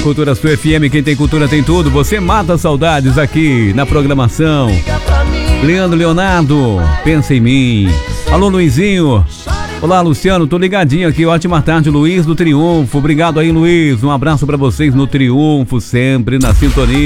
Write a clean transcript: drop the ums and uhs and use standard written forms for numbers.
Cultura Sul FM, quem tem cultura tem tudo. Você mata saudades aqui na programação. Leandro Leonardo, pensa em mim. Alô, Luizinho. Olá, Luciano, tô ligadinho aqui. Ótima tarde, Luiz do Triunfo. Obrigado aí, Luiz. Um abraço pra vocês no Triunfo, sempre na sintonia.